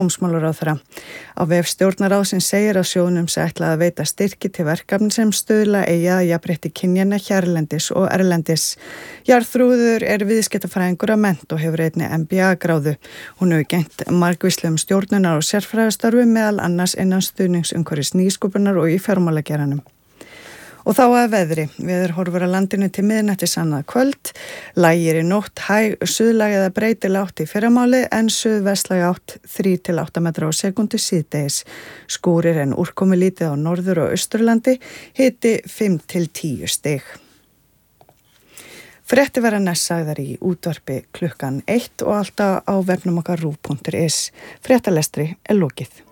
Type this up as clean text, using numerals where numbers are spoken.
dómsmálaráðherra. Á vef stjórnarráðsins segir að sjóðnum sé ætlað að veita styrki til verkefni sem stuðla eigi að jafnrétti kynjanna hérlendis og erlendis. Jarþrúður er viðskiptafræðingur að mennt og hefur einnig MBA-gráðu. Hún hefur gegnt margvíslegum stjórnunar- og sérfræðistörfum meðal annars innan stuðningsumhverfis nýsköpunar og í fjármálageranum. Og þá að veðri. Veður horfur að landinu til miðnættis annað kvöld. Lægir í nótt hæg suðlæg eða breytileg átt í fyrramáli en suðvestlæg átt 3-8 metra á sekúndu síðdegis. Skúrir en úrkomi lítið á norður- og austurlandi, hiti 5-10 stig. Fréttir verða næst sagðar í útvarpi klukkan 1 og alltaf á vefnum okkar ruv.is. Fréttalestri er lokið.